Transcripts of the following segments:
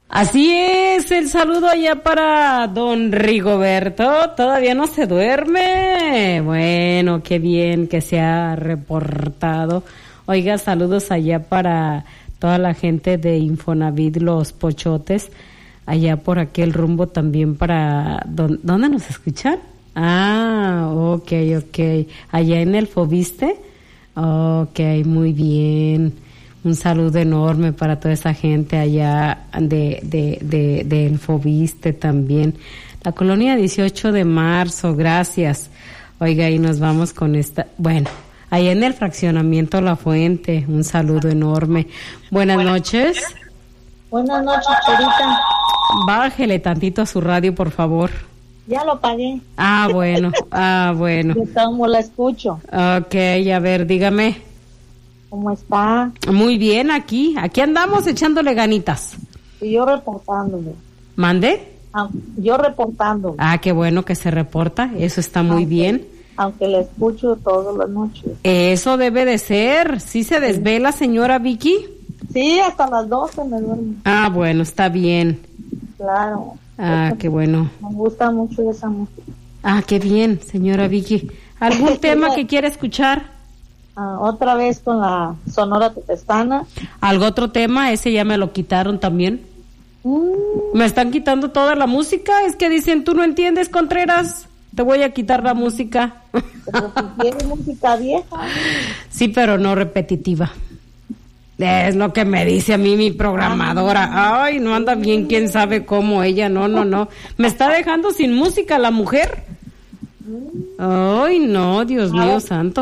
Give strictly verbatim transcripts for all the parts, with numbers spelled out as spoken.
Así es, el saludo allá para don Rigoberto, todavía no se duerme. Bueno, qué bien que se ha reportado. Oiga, saludos allá para toda la gente de Infonavit Los Pochotes, allá por aquel rumbo también para... ¿Dónde nos escuchan? Ah, ok, ok. Allá en el Fobiste. Ok, muy bien. Un saludo enorme para toda esa gente allá de, de, de, de El Fobiste también. La colonia dieciocho de marzo, gracias. Oiga, y nos vamos con esta, bueno, allá en el fraccionamiento La Fuente, un saludo enorme. Buenas, Buenas noches. noches. Buenas noches, Chorita. Bájele tantito a su radio, por favor. Ya lo pagué. Ah, bueno, ah, bueno. ¿Cómo la escucho? Ok, a ver, dígame. ¿Cómo está? Muy bien, aquí, aquí andamos echándole ganitas. Y yo reportándome. ¿Mande? Ah, yo reportándome. Ah, qué bueno que se reporta, eso está muy aunque, bien. Aunque la escucho todas las noches. Eso debe de ser, ¿sí se desvela, señora Vicky? Sí, hasta las doce me duermo. Ah, bueno, está bien. Claro. Ah, qué bueno. Me gusta mucho esa música. Ah, qué bien, señora Vicky. ¿Algún tema que quiera escuchar? Uh, otra vez con la Sonora Tetestana. ¿Algo otro tema? Ese ya me lo quitaron también. Mm. Me están quitando toda la música. Es que dicen, tú no entiendes, Contreras. Te voy a quitar la música. Pero si quieres música vieja. Sí, pero no repetitiva. Es lo que me dice a mí mi programadora. Ay, no anda bien, quién sabe cómo ella. No, no, no. Me está dejando sin música la mujer. Ay, no, Dios mío santo.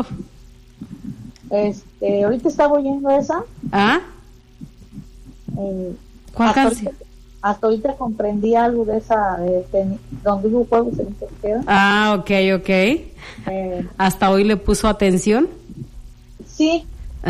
Este, ahorita estaba oyendo esa. ¿Ah? Eh, ¿Cuál hasta canción? Ahorita, hasta ahorita comprendí algo de esa, de, de, donde hubo juegos en que queda. Ah, ok, ok. Eh, ¿Hasta hoy le puso atención? Sí.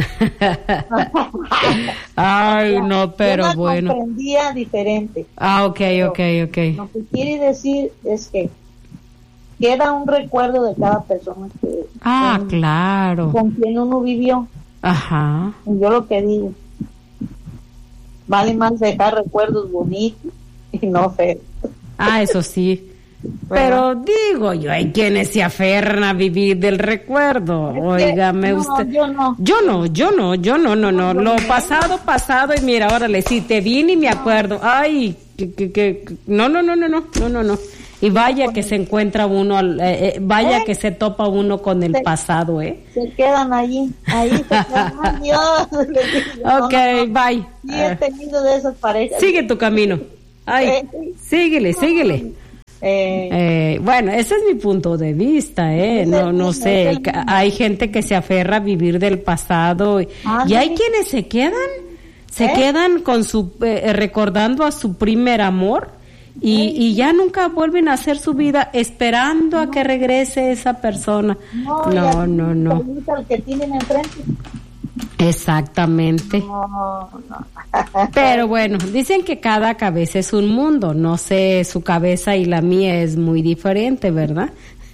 Ay, no, pero yo la bueno. comprendía diferente. Ah, ok, pero ok, ok. Lo que quiere decir es que queda un recuerdo de cada persona que Ah, con, claro. con quien uno vivió. Ajá. Y yo lo que digo, vale más dejar recuerdos bonitos y no feos. Ah, eso sí. Pero digo yo, hay quienes se aferran a vivir del recuerdo. Óigame no, usted. Yo no. Yo no, yo no, yo no, no, no. Lo pasado, pasado, y mira, órale, si te vi ni me acuerdo. Ay, que, que, que, no, no, no, no, no, no, no, no. Y vaya que se encuentra uno, eh, eh, vaya ¿Eh? que se topa uno con el se, pasado, ¿eh? Se quedan allí, ahí se quedan, adiós. Ok, no, no. Bye. Sí, he tenido de esas parejas. Sigue tu camino. Ay, síguele, síguele. Eh, eh, bueno, ese es mi punto de vista, ¿eh? No, no sé, hay gente que se aferra a vivir del pasado y, ah, y hay quienes se quedan, se ¿Eh? quedan con su, eh, recordando a su primer amor. Y, y ya nunca vuelven a hacer su vida esperando no. a que regrese esa persona. No, no, no, no. El que tienen enfrente. Exactamente. No, no. Pero bueno, dicen que cada cabeza es un mundo. No sé, su cabeza y la mía es muy diferente, ¿verdad?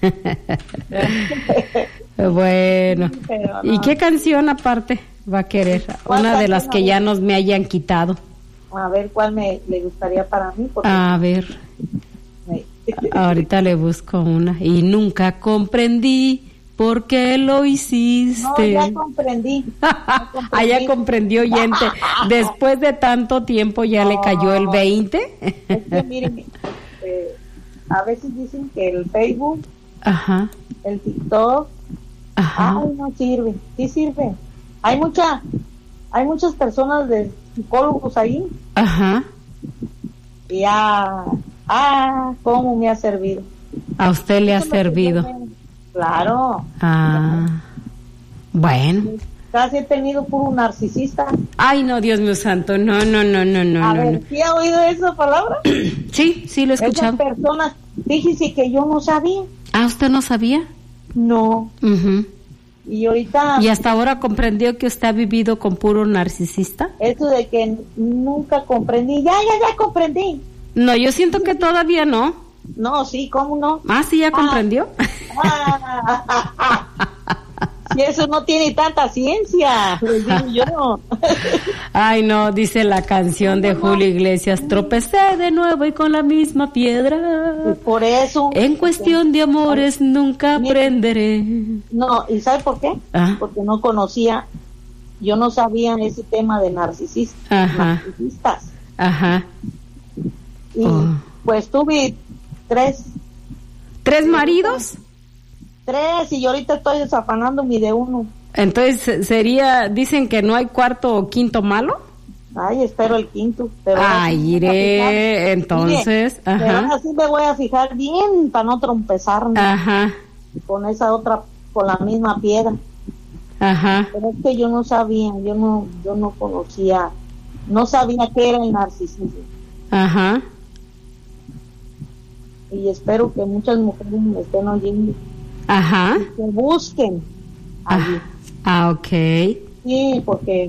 Bueno. No. ¿Y qué canción aparte va a querer? Una de las que ya nos me hayan quitado. A ver cuál me le gustaría para mí. Porque... A ver. Ahorita le busco una. Y nunca comprendí por qué lo hiciste. No, ya comprendí. Ya comprendí. Ah, ya comprendió, oyente. Después de tanto tiempo ya no, le cayó el veinte. Es que miren, eh, a veces dicen que el Facebook, ajá, el TikTok, ajá, ay, no sirve. Sí sirve. Hay mucha, hay muchas personas de psicólogos ahí. Ajá. Y ah, ah, cómo me ha servido. A usted le ha Eso servido. Claro. Ah. Bueno. Casi he tenido puro narcisista. Ay, no, Dios mío santo. No, no, no, no, no. A no, ver, no. ¿sí ha oído esa palabra? Sí, sí lo he escuchado. Esas personas, fíjese que yo no sabía. Ah, ¿usted no sabía? No. Uh-huh. Y ahorita... ¿Y hasta ahora comprendió que usted ha vivido con puro narcisista? Eso de que nunca comprendí. Ya, ya, ya comprendí. No, yo siento que todavía no. No, sí, ¿cómo no? Ah, ¿sí ya comprendió? Ah, Y eso no tiene tanta ciencia, les digo yo. Ay, no, dice la canción de Julio Iglesias, tropecé de nuevo y con la misma piedra. Y por eso. En cuestión de amores ay, nunca mira, aprenderé. No, ¿y sabe por qué? ¿Ah? Porque no conocía, yo no sabía ese tema de narcisistas. Ajá. narcisistas. Ajá. Y oh. pues tuve tres. ¿Tres maridos? Tres, y yo ahorita estoy desafanándome de uno. Entonces, sería, dicen que no hay cuarto o quinto malo. Ay, espero el quinto. Pero Ay, iré, entonces. Mire, ajá. Pero así me voy a fijar bien para no trompezarme. Ajá. Con esa otra, con la misma piedra. Ajá. Pero es que yo no sabía, yo no, yo no conocía, no sabía qué era el narcisismo. Ajá. Y espero que muchas mujeres me estén oyendo. Ajá. Que busquen allí. Ah, ok. Sí, porque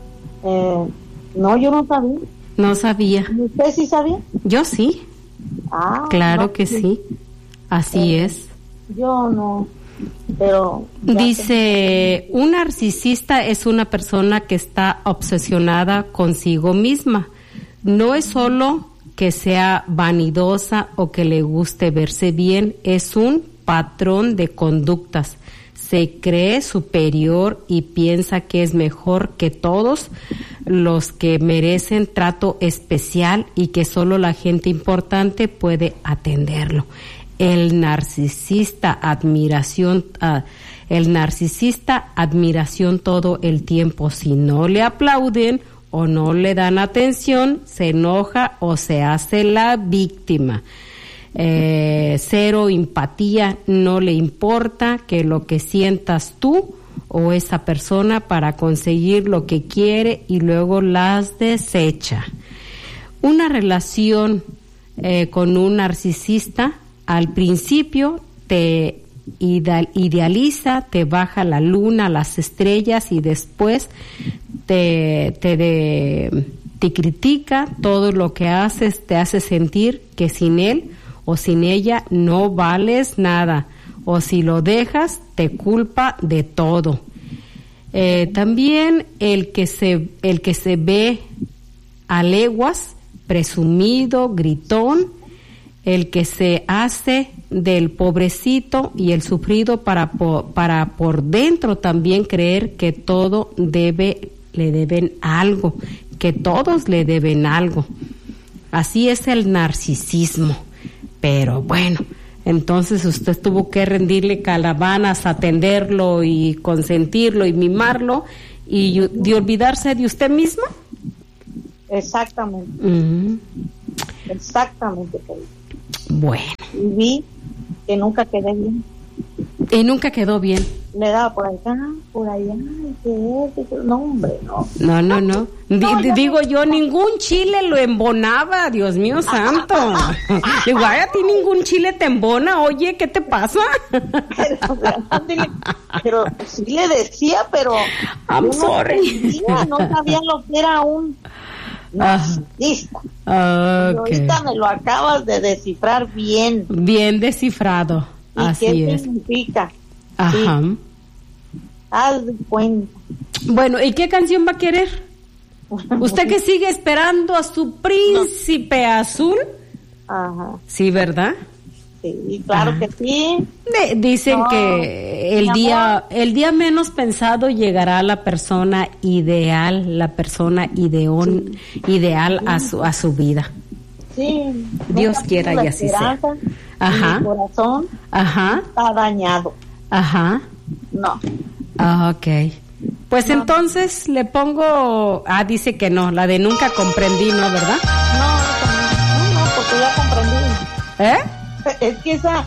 eh, no, yo no sabía. No sabía. ¿Usted sí sabía? Yo sí. Ah, claro no, que sí. sí. Así eh, es. Yo no, pero... Dice, un narcisista es una persona que está obsesionada consigo misma. No es solo que sea vanidosa o que le guste verse bien, es un patrón de conductas. Se cree superior y piensa que es mejor que todos los que merecen trato especial y que solo la gente importante puede atenderlo. El narcisista admiración, uh, el narcisista admiración todo el tiempo. Si no le aplauden o no le dan atención, se enoja o se hace la víctima. Eh, cero empatía, no le importa que lo que sientas tú o esa persona para conseguir lo que quiere y luego las desecha. Una relación eh, con un narcisista al principio te idealiza, te baja la luna, las estrellas y después te, te, de, te critica, todo lo que haces te hace sentir que sin él o sin ella no vales nada, o si lo dejas te culpa de todo. Eh, también el que se el que se ve a leguas, presumido, gritón, el que se hace del pobrecito y el sufrido para por, para por dentro también creer que todo debe le deben algo, que todos le deben algo. Así es el narcisismo. Pero bueno, entonces usted tuvo que rendirle caravanas, atenderlo y consentirlo y mimarlo y de olvidarse de usted mismo. Exactamente. Uh-huh. Exactamente. Bueno. Y vi que nunca quedé bien. Y nunca quedó bien. Le daba por acá, por allá, y que es, que... no, hombre, no. No, no, no. D- no digo no. yo, ningún chile lo embonaba, Dios mío santo. Digo, ay, a ti ningún chile te embona, oye, ¿qué te pasa? Pero, pero sí le decía, pero... I'm no sorry. Entendía, no sabía lo que era un narcisista. Uh, okay. Y ahorita me lo acabas de descifrar bien. Bien descifrado. ¿Y así qué es. significa? Ajá. Sí. Haz de cuenta. Bueno, ¿y qué canción va a querer? ¿Usted que sigue esperando a su príncipe no. azul? Ajá. Sí, ¿verdad? Sí, claro Ajá. que sí. De, dicen no, que el día, amor. el día menos pensado llegará la persona ideal, la persona ideón, sí. ideal sí. a su a su vida. Sí. Dios quiera y así sea. Ajá. Mi corazón Ajá. está dañado. Ajá. No. Ah, ok. Pues no. Entonces le pongo... Ah, dice que no, la de nunca comprendí, ¿no, verdad? No, no, no, porque ya comprendí. ¿Eh? Es que esa,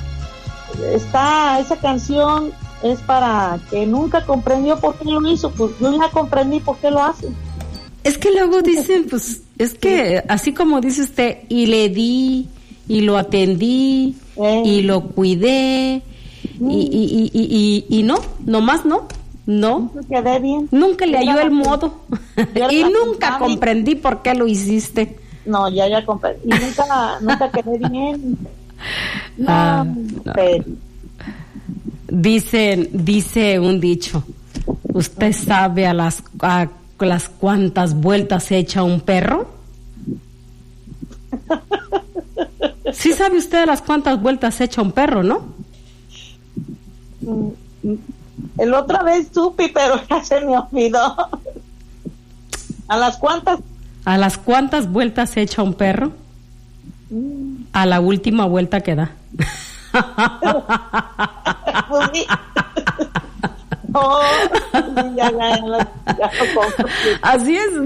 está, esa canción es para que nunca comprendió por qué lo hizo, pues yo ya comprendí por qué lo hace. Es que luego dicen, pues, es que así como dice usted, y le di, y lo atendí, eh. y lo cuidé, mm. y, y, y, y, y no, nomás no, no. Nunca quedé bien. Nunca le halló el modo, y nunca comprendí por qué lo hiciste. No, ya, ya comprendí, y nunca, nunca quedé bien. No, ah, no. Pero, Dicen, dice un dicho, ¿usted sabe a las, a las cuántas vueltas se echa un perro? Sí sabe usted a las cuántas vueltas se echa un perro, ¿no? El otra vez supe, pero ya se me olvidó. ¿A las cuántas? ¿A las cuántas vueltas se echa un perro? Mm. A la última vuelta que da. Oh, ya, ya, ya, ya, así es,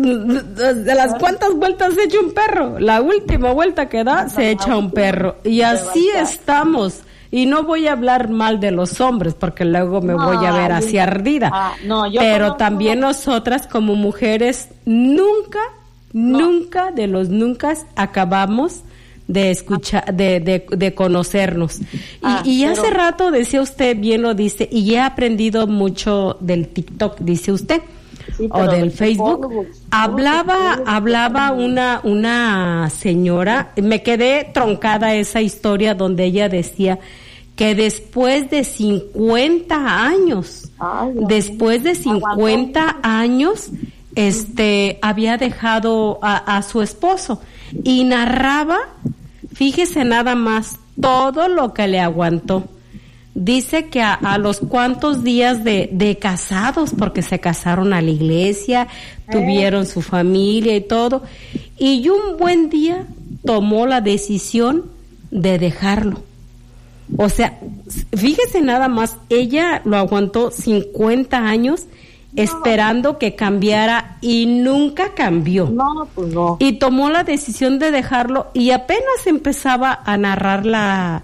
de las cuantas vueltas se echa un perro, la última vuelta que da se echa un perro, y así estamos. Y no voy a hablar mal de los hombres porque luego me voy a ver así ardida, ah, no, yo pero conozco, también nosotras como mujeres nunca, no. nunca de los nunca acabamos de escuchar, de, de, de conocernos. Ah, y, y pero... hace rato decía usted, bien lo dice, y he aprendido mucho del TikTok, dice usted, sí, o del Facebook. Polvos, hablaba, polvos, hablaba una, una señora, me quedé troncada esa historia donde ella decía que después de cincuenta años, ay, después de cincuenta años, este, había dejado a, a su esposo y narraba, fíjese nada más, todo lo que le aguantó. Dice que a, a los cuantos días de, de casados, porque se casaron a la iglesia, eh. tuvieron su familia y todo, y un buen día tomó la decisión de dejarlo. O sea, fíjese nada más, ella lo aguantó cincuenta años no. esperando que cambiara y nunca cambió. No, pues no. Y tomó la decisión de dejarlo y apenas empezaba a narrar la,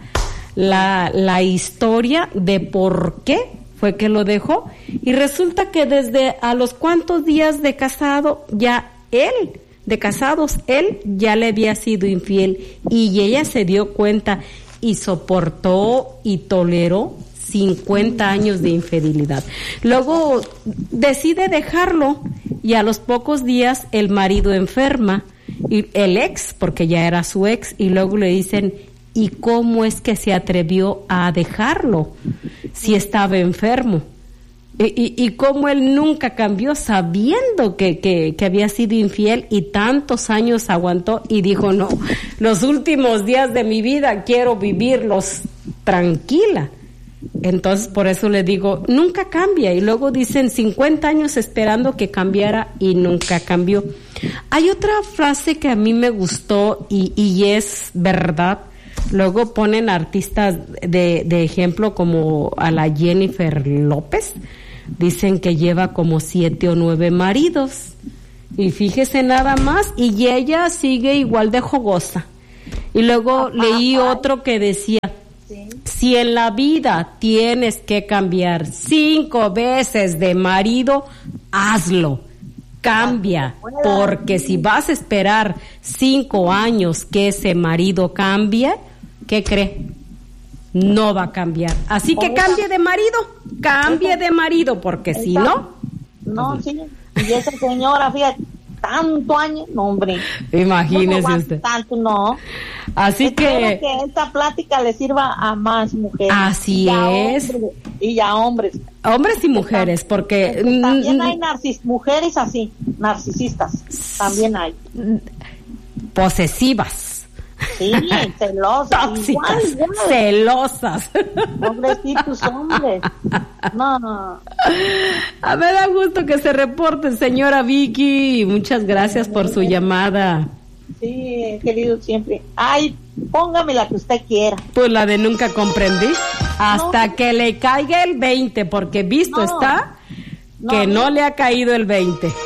la, la historia de por qué fue que lo dejó. Y resulta que desde a los cuantos días de casado, ya él, de casados, él ya le había sido infiel y ella se dio cuenta y soportó y toleró cincuenta años de infidelidad. Luego decide dejarlo y a los pocos días el marido enferma, y el ex, porque ya era su ex, y luego le dicen, ¿y cómo es que se atrevió a dejarlo si estaba enfermo? Y, y, y cómo él nunca cambió sabiendo que, que, que había sido infiel y tantos años aguantó y dijo, no, los últimos días de mi vida quiero vivirlos tranquila. Entonces por eso le digo, nunca cambia. Y luego dicen cincuenta años esperando que cambiara y nunca cambió. Hay otra frase que a mí me gustó y, y es verdad. Luego ponen artistas de, de ejemplo como a la Jennifer López. Dicen que lleva como siete o nueve maridos. Y fíjese nada más, y ella sigue igual de jogosa. Y luego leí otro que decía, sí. Si en la vida tienes que cambiar cinco veces de marido, hazlo. Cambia, porque si vas a esperar cinco años que ese marido cambie, ¿qué cree? No va a cambiar. Así que cambie de marido, cambie de marido, porque si no... No, sí, y esa señora, fíjate, tanto año, no, hombre. Imagínese no usted. Tanto, no. Así que... que esta plática le sirva a más mujeres. Así y es. Hombres, y a hombres. Hombres y mujeres, porque... También hay narcis, mujeres así, narcisistas, también hay. Posesivas. Sí, celosas. Tóxicas, igual, igual. Celosas. Pobrecitos hombres. No, no. A ver, da gusto que se reporte, señora Vicky. Muchas gracias por su llamada. Sí, querido, siempre. Ay, póngame la que usted quiera. Pues la de nunca comprendí. Hasta no. que le caiga el veinte, porque visto no. está que no, no le ha caído el veinte.